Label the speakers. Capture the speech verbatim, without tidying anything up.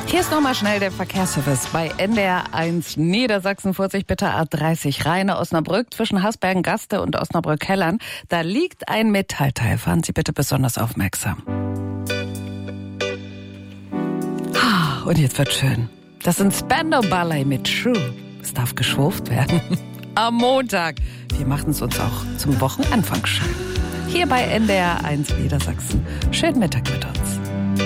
Speaker 1: Hier ist nochmal schnell der Verkehrsservice bei N D R eins Niedersachsen. Vorsicht bitte A dreißig Rheine Osnabrück zwischen Hasbergen-Gaste und Osnabrück-Hellern. Da liegt ein Metallteil. Fahren Sie bitte besonders aufmerksam. Ah, und jetzt wird schön. Das sind Spandau Ballet mit True. Es darf geschwurft werden. Am Montag. Wir machen es uns auch zum Wochenanfang schön. Hier bei N D R eins Niedersachsen. Schönen Mittag mit uns.